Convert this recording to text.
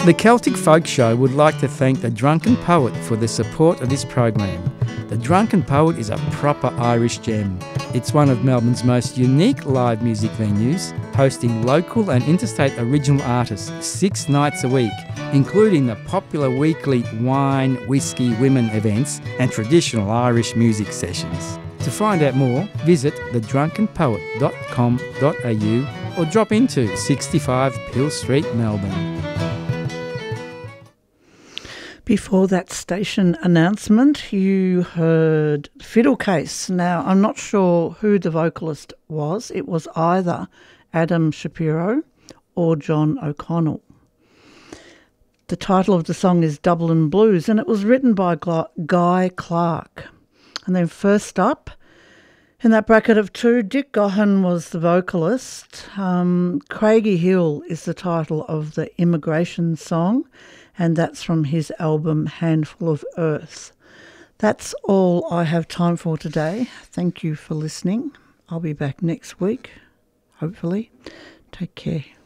The Celtic Folk Show would like to thank The Drunken Poet for the support of this program. The Drunken Poet is a proper Irish gem. It's one of Melbourne's most unique live music venues, hosting local and interstate original artists 6 nights a week, including the popular weekly wine, whiskey, women events and traditional Irish music sessions. To find out more, visit thedrunkenpoet.com.au or drop into 65 Peel Street, Melbourne. Before that station announcement, you heard Fiddle Case. Now, I'm not sure who the vocalist was. It was either Adam Shapiro or John O'Connell. The title of the song is Dublin Blues, and it was written by Guy Clark. And then first up, in that bracket of 2, Dick Gaughan was the vocalist. Craigie Hill is the title of the immigration song, and that's from his album Handful of Earth. That's all I have time for today. Thank you for listening. I'll be back next week, hopefully. Take care.